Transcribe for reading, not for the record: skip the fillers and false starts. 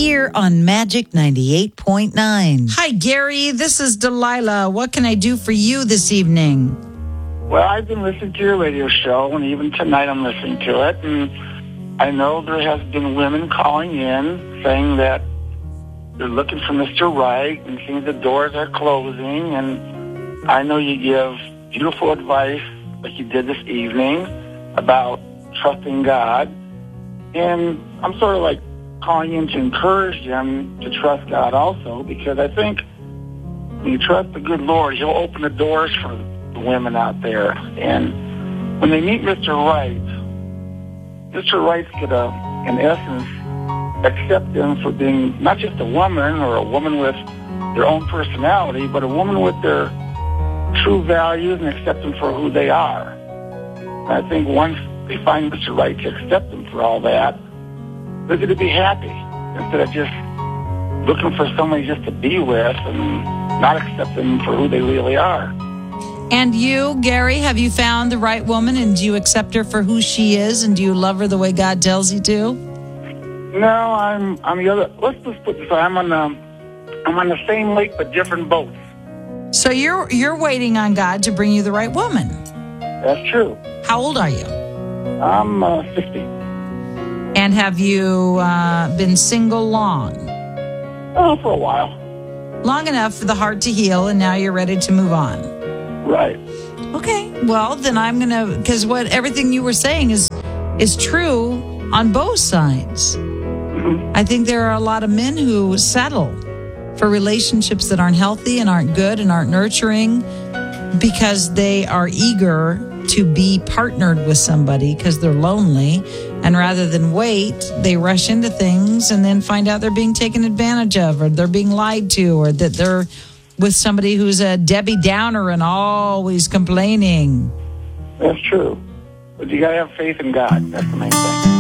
here on Magic 98.9. Hi, Gary. This is Delilah. What can I do for you this evening? Well, I've been listening to your radio show, and even tonight I'm listening to it. And I know there has been women calling in saying that they're looking for Mr. Right and seeing the doors are closing. And I know you give beautiful advice like you did this evening about trusting God. And I'm sort of like calling in to encourage them to trust God also, because I think when you trust the good Lord, He'll open the doors for the women out there. And when they meet Mr. Wright's going to, in essence, accept them for being not just a woman or a woman with their own personality, but a woman with their true values and accept them for who they are. And I think once they find Mr. Right to accept them for all that, they're going to be happy instead of just looking for somebody just to be with and not accept them for who they really are. And you, Gary, have you found the right woman, and do you accept her for who she is, and do you love her the way God tells you to? No, I'm the other. Let's just put this. I'm on the same lake but different boats. So you're waiting on God to bring you the right woman. That's true. How old are you? I'm 50. And have you been single long? Oh, for a while. Long enough for the heart to heal, and now you're ready to move on. Right. Okay. Well, then I'm gonna, because what everything you were saying is true on both sides. Mm-hmm. I think there are a lot of men who settle for relationships that aren't healthy and aren't good and aren't nurturing because they are eager to be partnered with somebody because they're lonely. And rather than wait, they rush into things and then find out they're being taken advantage of, or they're being lied to, or that they're with somebody who's a Debbie Downer and always complaining. That's true. But you got to have faith in God. That's the main thing.